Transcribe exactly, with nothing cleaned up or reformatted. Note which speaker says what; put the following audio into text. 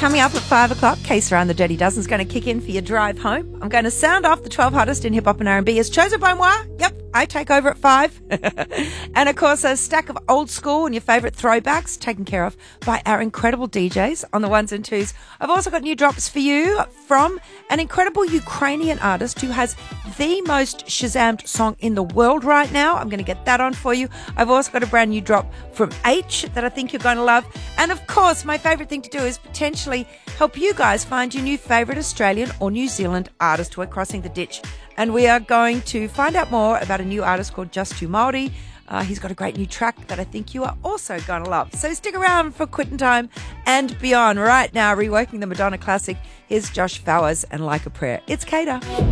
Speaker 1: Coming up at five o'clock, Case Around the Dirty Dozen is going to kick in for your drive home. I'm going to sound off the twelve hottest in hip-hop and R and B as chosen by moi. Yep, I take over at five. And, of course, a stack of old school and your favourite throwbacks taken care of by our incredible D Js on the ones and twos. I've also got new drops for you from an incredible Ukrainian artist who has the most Shazammed song in the world right now. I'm going to get that on for you. I've also got a brand new drop from H that I think you're going to love. And, of course, my favourite thing to do is potentially help you guys find your new favourite Australian or New Zealand artist. We're crossing the ditch. And we are going to find out more about a new artist called Just Too Māori. Uh, he's got a great new track that I think you are also going to love. So stick around for Quitting Time and beyond. Right now, reworking the Madonna classic, here's Josh Flowers and Like a Prayer. It's Kater.